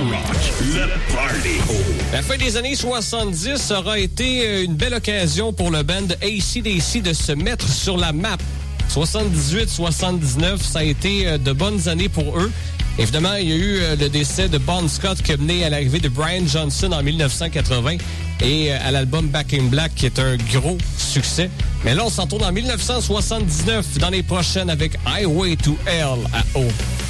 Rock, le party. La fin des années 70 aura été une belle occasion pour le band AC/DC de se mettre sur la map. 78-79, ça a été de bonnes années pour eux. Évidemment, il y a eu le décès de Bon Scott qui a mené à l'arrivée de Brian Johnson en 1980 et à l'album Back in Black qui est un gros succès. Mais là, on s'en tourne en 1979 dans les prochaines avec Highway to Hell à O.